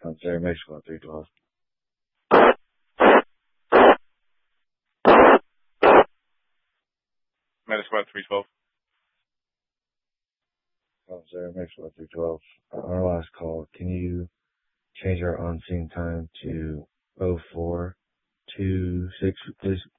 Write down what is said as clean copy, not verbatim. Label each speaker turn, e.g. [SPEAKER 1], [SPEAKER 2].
[SPEAKER 1] Zero Mexico 312.
[SPEAKER 2] Med Squad 312.
[SPEAKER 1] Zero Mexico 312. On our last call, can you change our on-scene time to 0426, please?